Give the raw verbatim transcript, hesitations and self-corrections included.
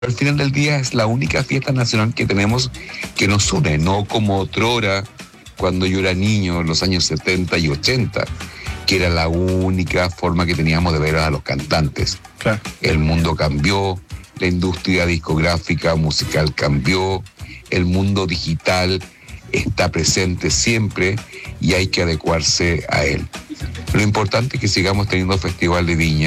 Al final del día es la única fiesta nacional que tenemos que nos une, no como otrora cuando yo era niño en los años setenta y ochenta, que era la única forma que teníamos de ver a los cantantes. Claro. El mundo cambió, la industria discográfica musical cambió, el mundo digital está presente siempre y hay que adecuarse a él. Lo importante es que sigamos teniendo Festival de Viña